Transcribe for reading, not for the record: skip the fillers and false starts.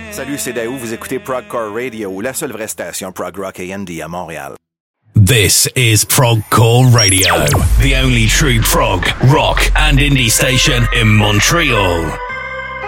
Salut, c'est Daou, vous écoutez Progcore Radio, la seule vraie station prog rock et indie à Montréal. This is Progcore Radio, the only true prog, rock and indie station in Montreal.